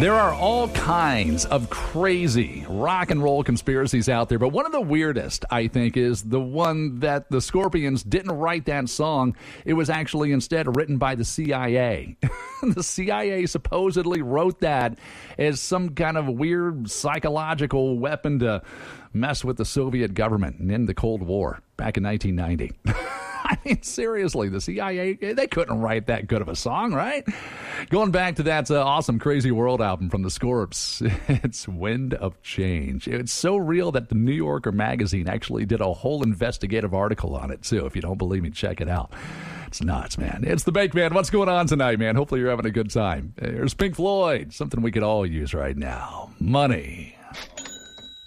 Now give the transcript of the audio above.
There are all kinds of crazy rock and roll conspiracies out there, but one of the weirdest, I think, is the one that the Scorpions didn't write that song. It was actually instead written by the CIA. The CIA supposedly wrote that as some kind of weird psychological weapon to mess with the Soviet government and end the Cold War back in 1990. I mean, seriously, the CIA, they couldn't write that good of a song, right? Going back to that awesome Crazy World album from the Scorps, it's Wind of Change. It's so real that the New Yorker magazine actually did a whole investigative article on it, too. If you don't believe me, check it out. It's nuts, man. It's the Bake Man. What's going on tonight, man? Hopefully you're having a good time. Here's Pink Floyd, something we could all use right now. Money.